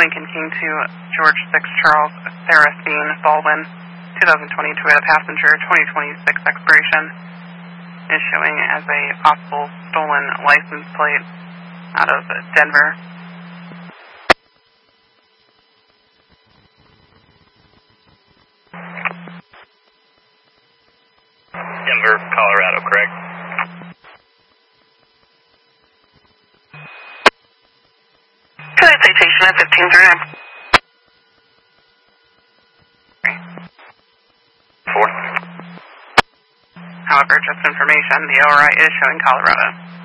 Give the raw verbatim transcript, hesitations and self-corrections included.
Lincoln King to George six Charles Saracen Baldwin, twenty twenty Toyota Passenger, twenty twenty-six expiration, is showing as a possible stolen license plate out of Denver. Denver, Colorado, correct? Citation at fifteen thirty-nine. Four. However, just information, the O R I is showing Colorado.